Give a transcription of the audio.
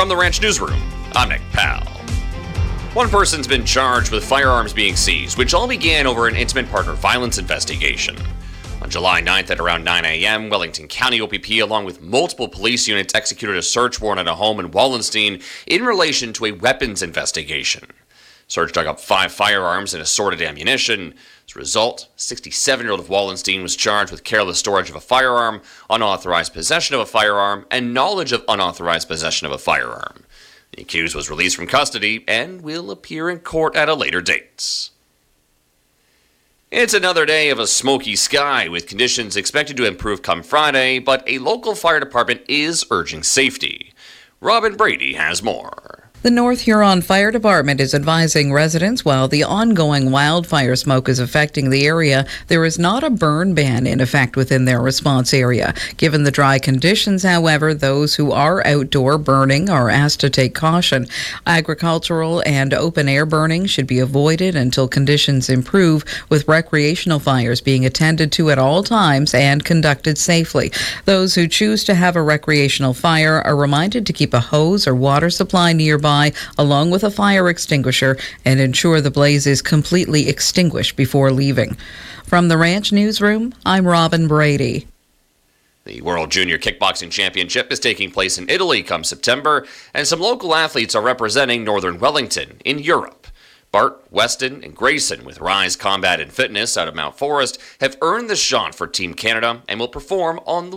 From the Ranch Newsroom, I'm Nick Powell. One person's been charged with firearms being seized, which all began over an intimate partner violence investigation. On July 9th at around 9 a.m., Wellington County OPP, along with multiple police units, executed a search warrant at a home in Wallenstein in relation to a weapons investigation. Search dug up 5 firearms and assorted ammunition. As a result, 67-year-old of Wallenstein was charged with careless storage of a firearm, unauthorized possession of a firearm, and knowledge of unauthorized possession of a firearm. The accused was released from custody and will appear in court at a later date. It's another day of a smoky sky, with conditions expected to improve come Friday, but a local fire department is urging safety. Robin Brady has more. The North Huron Fire Department is advising residents while the ongoing wildfire smoke is affecting the area, there is not a burn ban in effect within their response area. Given the dry conditions, however, those who are outdoor burning are asked to take caution. Agricultural and open-air burning should be avoided until conditions improve, with recreational fires being attended to at all times and conducted safely. Those who choose to have a recreational fire are reminded to keep a hose or water supply nearby, along with a fire extinguisher, and ensure the blaze is completely extinguished before leaving. From the Ranch Newsroom, I'm Robin Brady. The World Junior Kickboxing Championship is taking place in Italy come September, and some local athletes are representing Northern Wellington in Europe. Bart, Weston, and Grayson with Rise Combat and Fitness out of Mount Forest have earned the shot for Team Canada and will perform on the